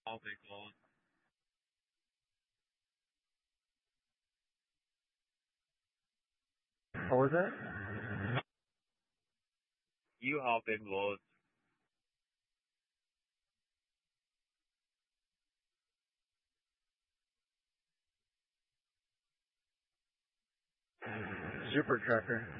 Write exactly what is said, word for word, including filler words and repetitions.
All big loads. What was that? You haul big loads. Super trucker.